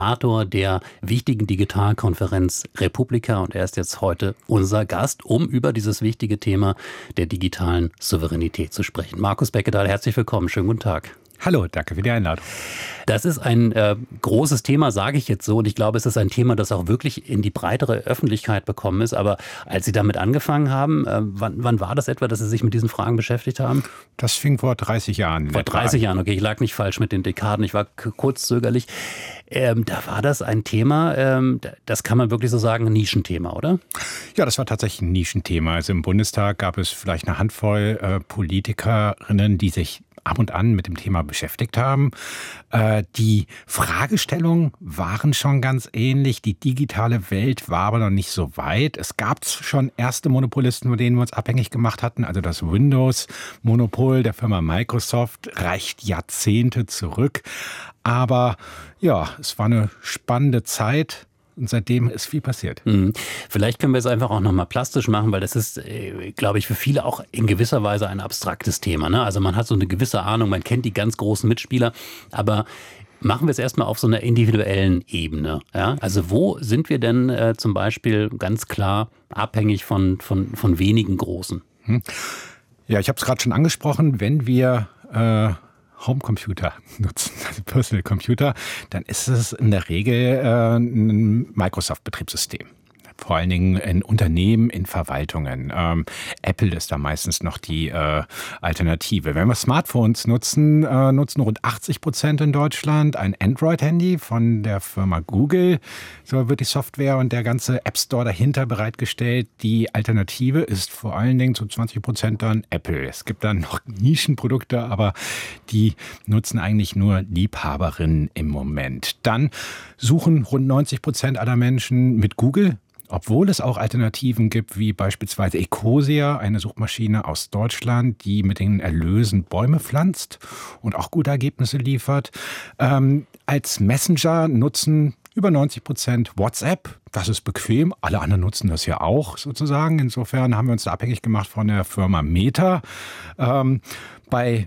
Autor der wichtigen Digitalkonferenz Republika, und er ist jetzt heute unser Gast, um über dieses wichtige Thema der digitalen Souveränität zu sprechen. Markus Beckedahl, herzlich willkommen. Schönen guten Tag. Hallo, danke für die Einladung. Das ist ein großes Thema, sage ich jetzt so. Und ich glaube, es ist ein Thema, das auch wirklich in die breitere Öffentlichkeit bekommen ist. Aber als Sie damit angefangen haben, wann war das etwa, dass Sie sich mit diesen Fragen beschäftigt haben? Das fing vor 30 Jahren. Vor 30 Jahren, okay. Ich lag nicht falsch mit den Dekaden. Ich war kurz zögerlich. Da war das ein Thema, das kann man wirklich so sagen, ein Nischenthema, oder? Ja, das war tatsächlich ein Nischenthema. Also im Bundestag gab es vielleicht eine Handvoll Politikerinnen, die sich ab und an mit dem Thema beschäftigt haben. Die Fragestellungen waren schon ganz ähnlich. Die digitale Welt war aber noch nicht so weit. Es gab schon erste Monopolisten, von denen wir uns abhängig gemacht hatten. Also das Windows-Monopol der Firma Microsoft reicht Jahrzehnte zurück. Aber ja, es war eine spannende Zeit. Und seitdem ist viel passiert. Vielleicht können wir es einfach auch nochmal plastisch machen, weil das ist, glaube ich, für viele auch in gewisser Weise ein abstraktes Thema. Ne? Also man hat so eine gewisse Ahnung, man kennt die ganz großen Mitspieler, aber machen wir es erstmal auf so einer individuellen Ebene. Ja? Also wo sind wir denn zum Beispiel ganz klar abhängig von wenigen Großen? Ja, ich habe es gerade schon angesprochen, wenn wir Homecomputer nutzen, also Personal Computer, dann ist es in der Regel ein Microsoft-Betriebssystem. Vor allen Dingen in Unternehmen, in Verwaltungen. Apple ist da meistens noch die Alternative. Wenn wir Smartphones nutzen, nutzen rund 80% in Deutschland ein Android-Handy von der Firma Google. So wird die Software und der ganze App Store dahinter bereitgestellt. Die Alternative ist vor allen Dingen zu 20% dann Apple. Es gibt dann noch Nischenprodukte, aber die nutzen eigentlich nur Liebhaberinnen im Moment. Dann suchen rund 90% aller Menschen mit Google, obwohl es auch Alternativen gibt, wie beispielsweise Ecosia, eine Suchmaschine aus Deutschland, die mit den Erlösen Bäume pflanzt und auch gute Ergebnisse liefert. Als Messenger nutzen über 90% WhatsApp. Das ist bequem. Alle anderen nutzen das ja auch sozusagen. Insofern haben wir uns da abhängig gemacht von der Firma Meta. Bei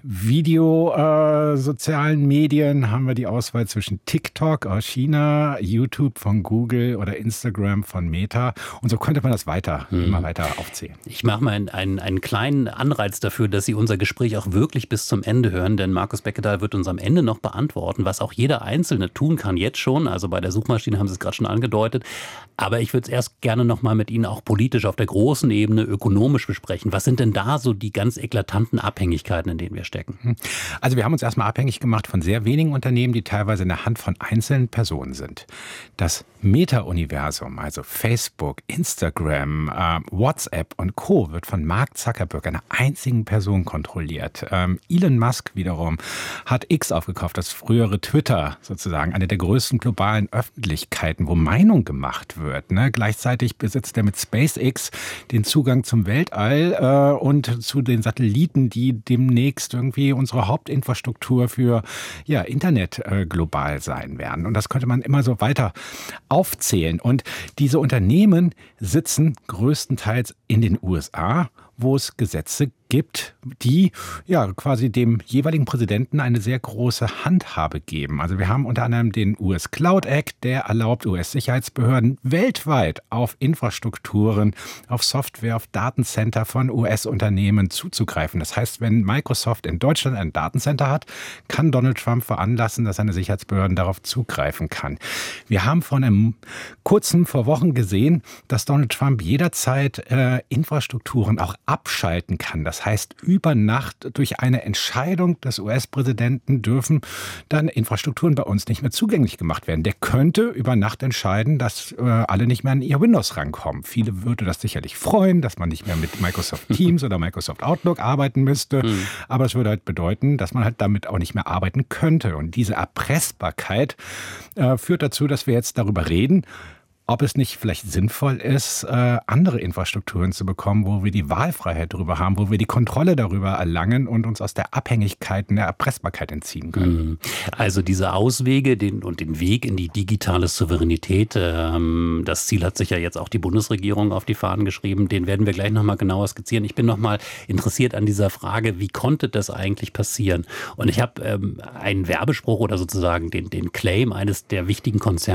sozialen Medien haben wir die Auswahl zwischen TikTok aus China, YouTube von Google oder Instagram von Meta. Und so könnte man das immer weiter aufzählen. Ich mache mal einen kleinen Anreiz dafür, dass Sie unser Gespräch auch wirklich bis zum Ende hören. Denn Markus Beckedahl wird uns am Ende noch beantworten, was auch jeder Einzelne tun kann, jetzt schon. Also bei der Suchmaschine haben Sie es gerade schon angedeutet. Aber ich würde es erst gerne noch mal mit Ihnen auch politisch auf der großen Ebene ökonomisch besprechen. Was sind denn da so die ganz eklatanten Abhängigkeiten, in denen wir stecken? Also wir haben uns erstmal abhängig gemacht von sehr wenigen Unternehmen, die teilweise in der Hand von einzelnen Personen sind. Das Meta-Universum, also Facebook, Instagram, WhatsApp und Co. wird von Mark Zuckerberg, einer einzigen Person, kontrolliert. Elon Musk wiederum hat X aufgekauft, das frühere Twitter sozusagen, eine der größten globalen Öffentlichkeiten, wo Meinung gemacht wird. Ne? Gleichzeitig besitzt er mit SpaceX den Zugang zum Weltall und zu den Satelliten, die demnächst irgendwie unsere Hauptinfrastruktur für Internet global sein werden. Und das könnte man immer so weiter aufzählen. Und diese Unternehmen sitzen größtenteils in den USA, wo es Gesetze gibt, die quasi dem jeweiligen Präsidenten eine sehr große Handhabe geben. Also wir haben unter anderem den US Cloud Act, der erlaubt US-Sicherheitsbehörden weltweit auf Infrastrukturen, auf Software, auf Datencenter von US-Unternehmen zuzugreifen. Das heißt, wenn Microsoft in Deutschland ein Datencenter hat, kann Donald Trump veranlassen, dass seine Sicherheitsbehörden darauf zugreifen kann. Wir haben vor Wochen gesehen, dass Donald Trump jederzeit Infrastrukturen auch abschalten kann. Das heißt, über Nacht durch eine Entscheidung des US-Präsidenten dürfen dann Infrastrukturen bei uns nicht mehr zugänglich gemacht werden. Der könnte über Nacht entscheiden, dass alle nicht mehr an ihr Windows rankommen. Viele würde das sicherlich freuen, dass man nicht mehr mit Microsoft Teams oder Microsoft Outlook arbeiten müsste. Aber es würde halt bedeuten, dass man halt damit auch nicht mehr arbeiten könnte. Und diese Erpressbarkeit führt dazu, dass wir jetzt darüber reden, ob es nicht vielleicht sinnvoll ist, andere Infrastrukturen zu bekommen, wo wir die Wahlfreiheit darüber haben, wo wir die Kontrolle darüber erlangen und uns aus der Abhängigkeit und der Erpressbarkeit entziehen können. Also diese Auswege und den Weg in die digitale Souveränität, das Ziel hat sich ja jetzt auch die Bundesregierung auf die Fahnen geschrieben, den werden wir gleich nochmal genauer skizzieren. Ich bin nochmal interessiert an dieser Frage, wie konnte das eigentlich passieren? Und ich habe einen Werbespruch oder sozusagen den Claim eines der wichtigen Konzerne